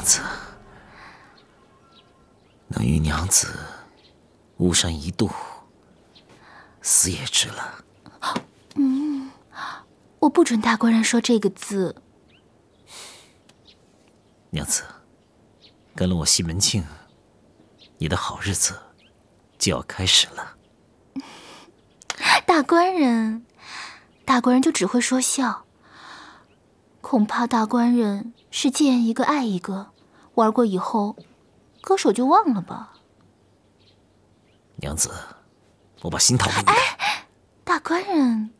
子，能与娘子巫山一渡，死也值了。 我不准大官人说这个字。 娘子，跟了我西门庆，你的好日子就要开始了。 大官人就只会说笑，恐怕大官人是见一个爱一个，玩过以后，割手就忘了吧。 娘子，我把心掏给你的。 大官人，